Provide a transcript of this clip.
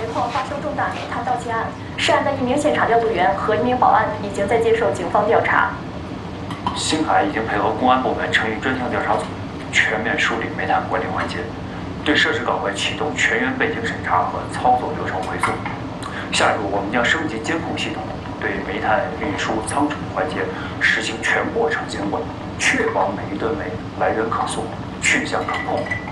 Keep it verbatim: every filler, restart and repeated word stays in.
煤矿发生重大煤炭盗窃案，涉案的一名现场调度员和一名保安已经在接受警方调查。 星海已经配合公安部门成立专项调查组，全面梳理煤炭管理环节，对涉事岗位启动全员背景审查和操作流程回溯。下一步，我们将升级监控系统，对煤炭运输仓储环节实行全过程监管，确保每一吨煤来源可溯、去向可控。